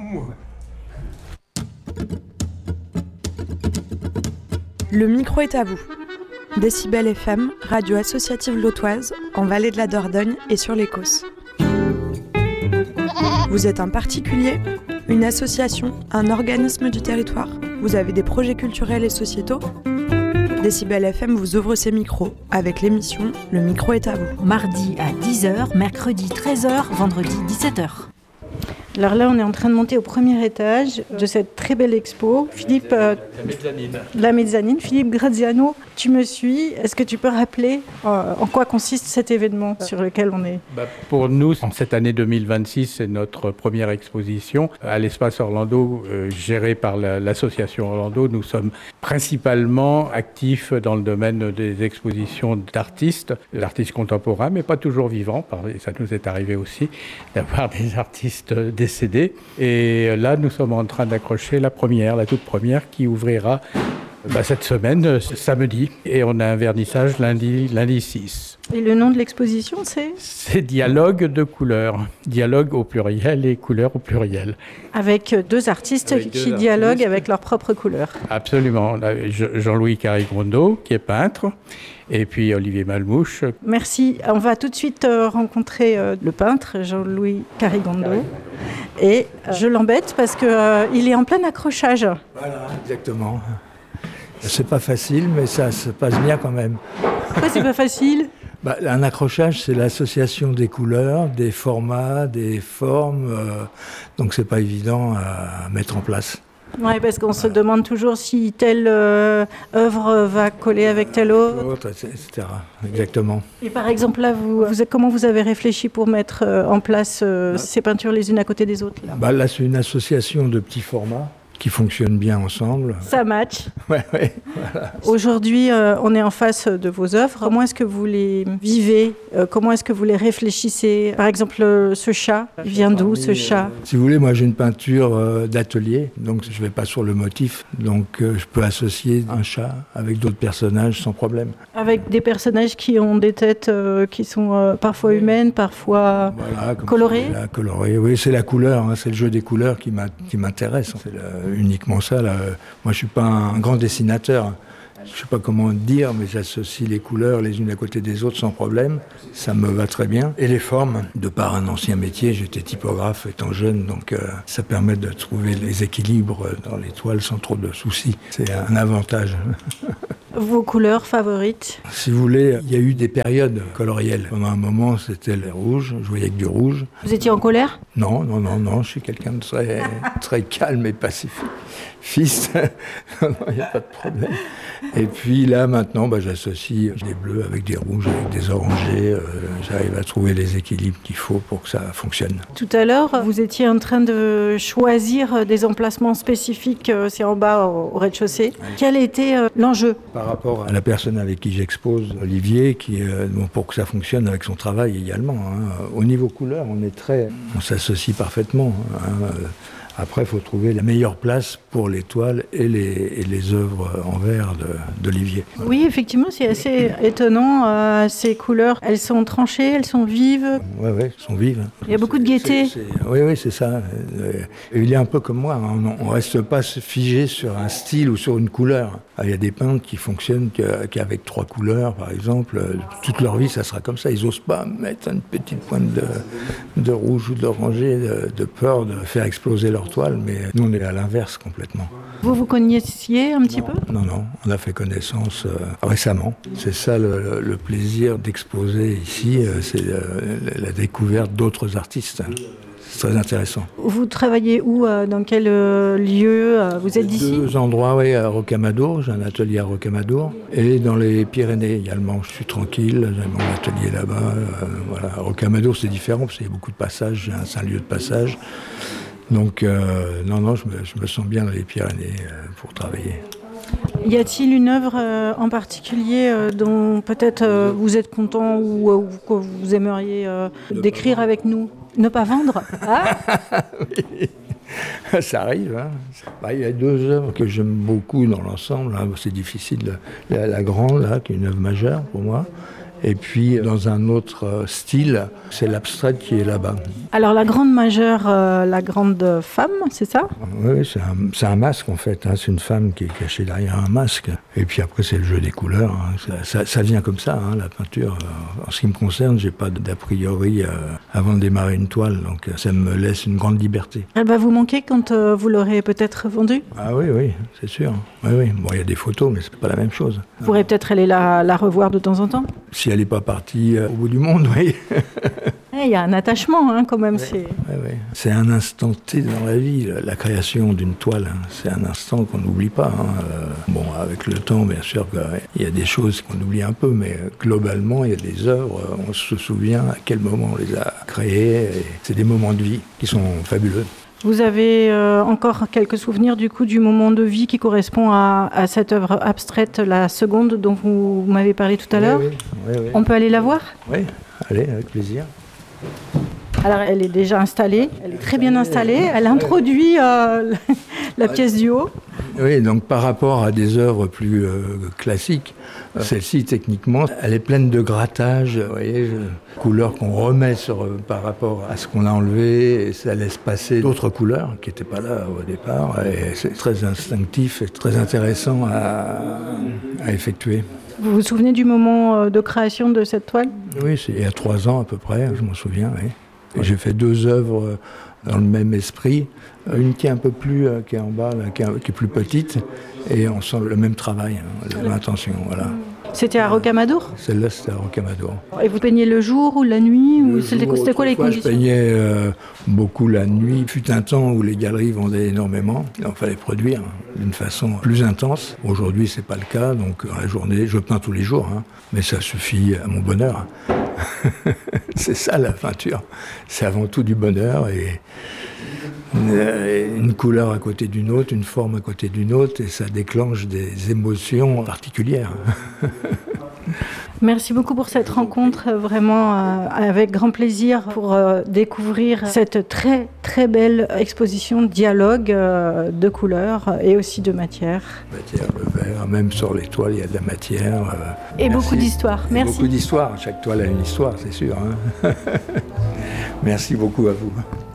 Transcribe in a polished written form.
Le micro est à vous. Décibel FM, radio associative lotoise, en Vallée de la Dordogne et sur l'Écosse. Vous êtes un particulier, une association, un organisme du territoire. Vous avez des projets culturels et sociétaux. Décibel FM vous ouvre ses micros avec l'émission Le micro est à vous. Mardi à 10h, mercredi 13h, vendredi 17h. Alors là, on est en train de monter au premier étage de cette très belle expo. Philippe, la mezzanine. Philippe Graziano, tu me suis. Est-ce que tu peux rappeler en quoi consiste cet événement sur lequel on est ? Pour nous, en cette année 2026, c'est notre première exposition à l'Espace Orlando, gérée par l'association Orlando. Nous sommes principalement actifs dans le domaine des expositions d'artistes contemporains, mais pas toujours vivants. Et ça nous est arrivé aussi d'avoir des artistes décédés. Et là, nous sommes en train d'accrocher la toute première, qui ouvrira cette semaine, samedi. Et on a un vernissage lundi 6. Et le nom de l'exposition, c'est ? C'est Dialogue de couleurs. Dialogue au pluriel et couleurs au pluriel. Avec deux artistes qui dialoguent avec leurs propres couleurs. Absolument. Jean-Louis Carigondo, qui est peintre, et puis Olivier Malmouche. Merci. On va tout de suite rencontrer le peintre, Jean-Louis Carigondo. Et je l'embête parce qu'il est en plein accrochage. Voilà, exactement. C'est pas facile, mais ça se passe bien quand même. Pourquoi c'est pas facile ? Un accrochage, c'est l'association des couleurs, des formats, des formes. Donc c'est pas évident à mettre en place. Oui, parce qu'on se demande toujours si telle œuvre va coller avec telle autre. Etc. Exactement. Et par exemple, là, comment vous avez réfléchi pour mettre en place ces peintures les unes à côté des autres là, c'est une association de petits formats qui fonctionnent bien ensemble. Ça match. Ouais, voilà. Aujourd'hui, on est en face de vos œuvres. Comment est-ce que vous les vivez ? Comment est-ce que vous les réfléchissez ? Par exemple, ce chat, il vient d'où ce chat ? Si vous voulez, moi j'ai une peinture d'atelier, donc je ne vais pas sur le motif. Donc je peux associer un chat avec d'autres personnages sans problème. Avec des personnages qui ont des têtes qui sont parfois humaines, parfois colorées ? Colorées, oui, c'est la couleur, c'est le jeu des couleurs qui m'intéresse. C'est uniquement ça. Moi, je ne suis pas un grand dessinateur. Je ne sais pas comment dire, mais j'associe les couleurs les unes à côté des autres sans problème. Ça me va très bien. Et les formes, de par un ancien métier, j'étais typographe étant jeune, donc ça permet de trouver les équilibres dans les toiles sans trop de soucis. C'est un avantage. Vos couleurs favorites ? Si vous voulez, il y a eu des périodes colorielles. Pendant un moment, c'était le rouge. Je voyais avec du rouge. Vous étiez en colère ? Non. Je suis quelqu'un de très, très calme et pacifiste. Non, il n'y a pas de problème. Et puis là, maintenant, j'associe des bleus avec des rouges, avec des orangés. J'arrive à trouver les équilibres qu'il faut pour que ça fonctionne. Tout à l'heure, vous étiez en train de choisir des emplacements spécifiques, c'est en bas au rez-de-chaussée. Oui. Quel était l'enjeu ? Par rapport à la personne avec qui j'expose, Olivier, pour que ça fonctionne avec son travail également. Au niveau couleur, on s'associe parfaitement. Après, il faut trouver la meilleure place pour les toiles et les œuvres en verre d'Olivier. Oui, effectivement, c'est assez étonnant. Ces couleurs, elles sont tranchées, elles sont vives. Oui, elles sont vives. Il y a beaucoup de gaieté. Oui, c'est ça. Il est un peu comme moi. On ne reste pas figé sur un style ou sur une couleur. Il y a des peintres qui fonctionnent qu'avec 3 couleurs, par exemple. Toute leur vie, ça sera comme ça. Ils n'osent pas mettre une petite pointe de rouge ou d'oranger, de peur de faire exploser leur toile. Mais nous, on est à l'inverse complètement. Vous connaissiez un petit peu ? Non, on a fait connaissance récemment. C'est ça le plaisir d'exposer ici, c'est la découverte d'autres artistes. C'est très intéressant. Vous travaillez où ? Dans quel lieu ? Vous êtes d'ici ? 2 endroits, oui, à Rocamadour. J'ai un atelier à Rocamadour. Et dans les Pyrénées également. Je suis tranquille, j'ai mon atelier là-bas. Voilà. À Rocamadour, c'est différent parce qu'il y a beaucoup de passages. C'est un lieu de passage. Donc, non, je me sens bien dans les Pyrénées pour travailler. Y a-t-il une œuvre en particulier dont peut-être vous êtes content ou que vous aimeriez décrire avec nous ? Ne pas vendre ? Oui. Ça arrive. Il y a 2 œuvres que j'aime beaucoup dans l'ensemble. C'est difficile. La grande, là, qui est une œuvre majeure pour moi. Et puis, dans un autre style, c'est l'abstraite qui est là-bas. Alors la grande majeure, la grande femme, c'est ça? Oui, c'est un masque en fait, hein. C'est une femme qui est cachée derrière un masque. Et puis après, c'est le jeu des couleurs, hein. Ça vient comme ça, hein, la peinture. En ce qui me concerne, j'ai pas d'a priori avant de démarrer une toile, donc ça me laisse une grande liberté. Elle va vous manquer quand vous l'aurez peut-être vendue? Ah oui, c'est sûr. Oui. Bon, il y a des photos, mais c'est pas la même chose. Vous pourrez peut-être aller la revoir de temps en temps? Si elle n'est pas partie au bout du monde, oui. Il y a un attachement, hein, quand même. Oui. C'est un instant T dans la vie, la création d'une toile. Hein. C'est un instant qu'on n'oublie pas. Hein. Bon, avec le temps, bien sûr, il y a des choses qu'on oublie un peu, mais globalement, il y a des œuvres, on se souvient à quel moment on les a créées. Et c'est des moments de vie qui sont fabuleux. Vous avez encore quelques souvenirs du coup du moment de vie qui correspond à cette œuvre abstraite, la seconde dont vous m'avez parlé tout à l'heure? Oui. On peut aller la voir? Oui, allez, avec plaisir. Alors elle est déjà installée, elle est très bien installée, elle introduit la pièce du haut. Oui, donc par rapport à des œuvres plus classiques, celle-ci techniquement, elle est pleine de grattages, vous voyez, couleurs qu'on remet par rapport à ce qu'on a enlevé, et ça laisse passer d'autres couleurs qui n'étaient pas là au départ, et c'est très instinctif et très intéressant à effectuer. Vous vous souvenez du moment de création de cette toile? Oui, c'est il y a 3 ans à peu près, je m'en souviens, oui. Et j'ai fait 2 œuvres dans le même esprit, une qui est un peu plus, qui est en bas, là, qui est plus petite, et on sent le même travail, hein, la même intention, voilà. C'était à Rocamadour? Celle-là, c'était à Rocamadour. Et vous peignez le jour ou la nuit? C'était quoi les conditions? Je peignais beaucoup la nuit. Il fut un temps où les galeries vendaient énormément. Il fallait produire d'une façon plus intense. Aujourd'hui, c'est pas le cas. Donc, la journée, je peins tous les jours, hein, mais ça suffit à mon bonheur. C'est ça, la peinture. C'est avant tout du bonheur et une couleur à côté d'une autre, une forme à côté d'une autre, et ça déclenche des émotions particulières. Merci beaucoup pour cette rencontre, vraiment avec grand plaisir pour découvrir cette très très belle exposition dialogue de couleurs et aussi de matière. Matière, le verre, même sur les toiles il y a de la matière. Et beaucoup d'histoire, merci. Beaucoup d'histoire, chaque toile a une histoire, c'est sûr. Hein. Merci beaucoup à vous.